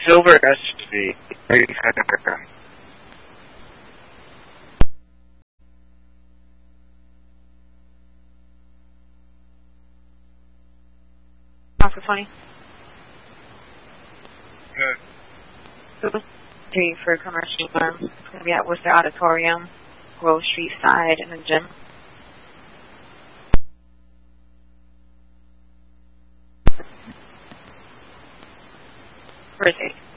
Silver SV. Alpha 20. Good. So, for commercial firm. It's going to be at Worcester Auditorium, Grove Street side, in the gym. Thursday.